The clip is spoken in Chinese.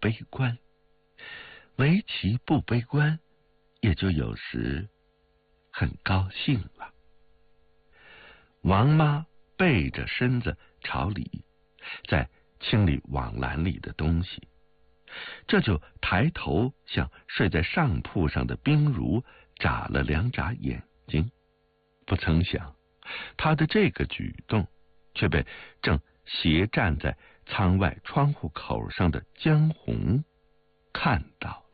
悲观，唯其不悲观，也就有时很高兴了。王妈背着身子朝里，在清理网篮里的东西，这就抬头向睡在上铺上的冰如眨了2眨眼睛。不曾想，他的这个举动却被正斜站在舱外窗户口上的江红看到。